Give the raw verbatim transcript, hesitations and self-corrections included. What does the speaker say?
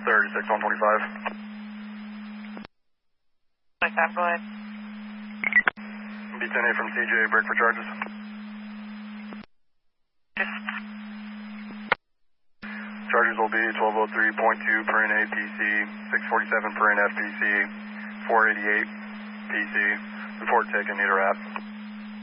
thirty-six, one twenty-five. twenty-five, go ahead. B ten A from C J, break for charges. Charges will be twelve oh three point two per N A P C, six forty-seven per N F P C, four eighty-eight P C. Report taken, need a wrap.